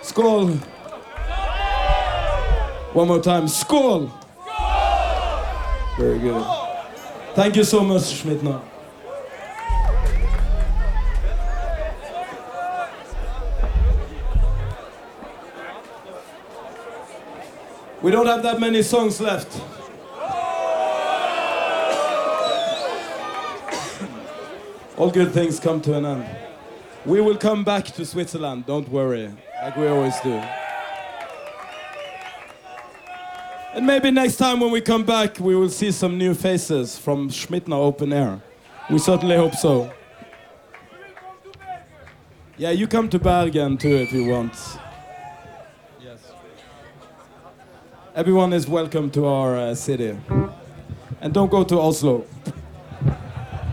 Skål. One more time. Skål. Very good. Thank you so much, Schmidtner. We don't have that many songs left. All good things come to an end. We will come back to Switzerland, don't worry, like we always do. And maybe next time when we come back, we will see some new faces from Schmidtner Open Air. We certainly hope so. Yeah, you come to Bergen too if you want. Yes. Everyone is welcome to our city. And don't go to Oslo.